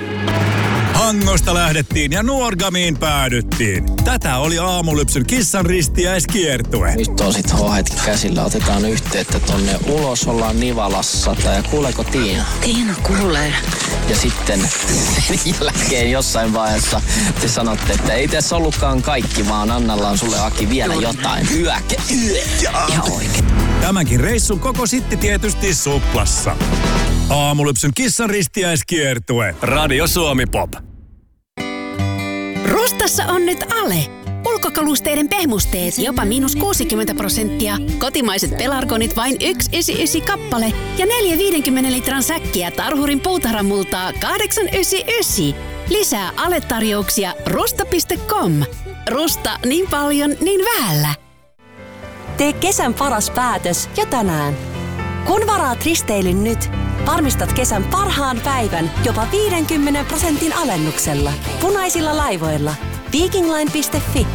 Hangosta lähdettiin ja Nuorgamiin päädyttiin. Tätä oli Aamulypsyn kissanristiäiskiertue. Nyt on sit hohet käsillä. Otetaan yhteyttä tonne ulos. Ollaan Nivalassa. Ja kuuleeko Tiina? Tiina kuulee. Ja sitten sen jälkeen jossain vaiheessa te sanotte, että ei tässä ollutkaan kaikki, vaan Annalla on sulle, Aki, vielä jotain. Ihan oikein. Tämänkin reissun koko sitti tietysti Suplassa. Aamulypsyn kissanristiäiskiertue. Radio Suomi Pop. Rustassa on nyt Ale. Ulkokalusteiden pehmusteet jopa -60%. Kotimaiset pelargonit vain 1,99 kappale. Ja 450 litran säkkiä Tarhurin puutarhamultaa 8,99. Lisää Ale-tarjouksia rusta.com. Rusta, niin paljon, niin vähällä. Tee kesän paras päätös jo tänään. Kun varaat risteilyn nyt, varmistat kesän parhaan päivän jopa 50% alennuksella. Punaisilla laivoilla. Vikingline.fi